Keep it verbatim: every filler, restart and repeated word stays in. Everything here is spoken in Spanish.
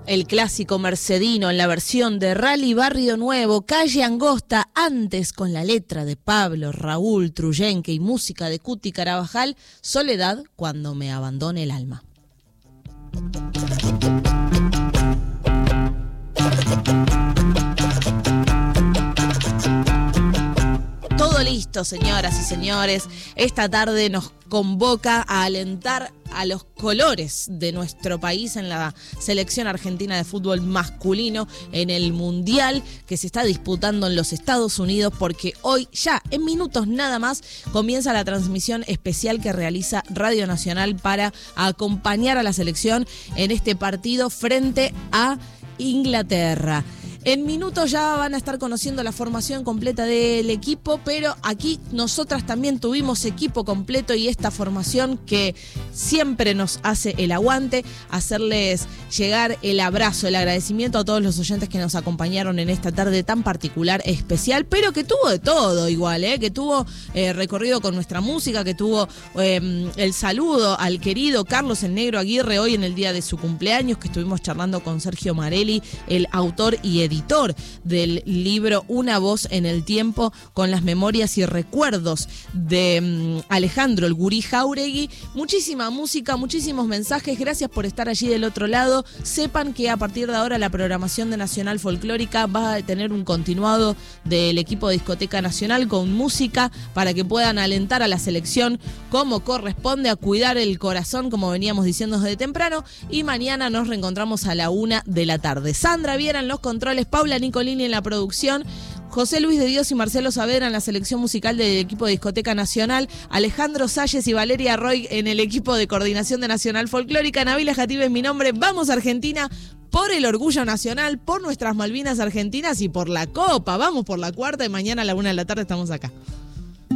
El clásico mercedino en la versión de Rally Barrio Nuevo, Calle Angosta, antes con la letra de Pablo, Raúl, Truyenque y música de Cuti Carabajal, Soledad cuando me abandone el alma. Todo listo, señoras y señores. Esta tarde nos convoca a alentar a los colores de nuestro país en la selección argentina de fútbol masculino en el Mundial que se está disputando en los Estados Unidos, porque hoy, ya en minutos nada más, comienza la transmisión especial que realiza Radio Nacional para acompañar a la selección en este partido frente a Inglaterra. En minutos ya van a estar conociendo la formación completa del equipo, pero aquí nosotras también tuvimos equipo completo y esta formación que siempre nos hace el aguante, hacerles llegar el abrazo, el agradecimiento a todos los oyentes que nos acompañaron en esta tarde tan particular, especial, pero que tuvo de todo igual, ¿eh? que tuvo eh, recorrido con nuestra música, que tuvo eh, el saludo al querido Carlos el Negro Aguirre hoy en el día de su cumpleaños, que estuvimos charlando con Sergio Marelli, el autor y editor editor del libro Una voz en el tiempo, con las memorias y recuerdos de um, Alejandro el Gurí Jáuregui. Muchísima música, muchísimos mensajes, gracias por estar allí del otro lado. Sepan que a partir de ahora la programación de Nacional Folclórica va a tener un continuado del equipo de Discoteca Nacional con música para que puedan alentar a la selección como corresponde, a cuidar el corazón, como veníamos diciendo desde temprano, y mañana nos reencontramos a la una de la tarde. Sandra Viera en los controles, Paula Nicolini en la producción, José Luis de Dios y Marcelo Saavedra en la selección musical del equipo de Discoteca Nacional, Alejandro Salles y Valeria Roy en el equipo de coordinación de Nacional Folclórica, Nabila Jatib es mi nombre. Vamos Argentina, por el orgullo nacional, por nuestras Malvinas argentinas y por la Copa. Vamos por la cuarta y mañana a la una de la tarde estamos acá.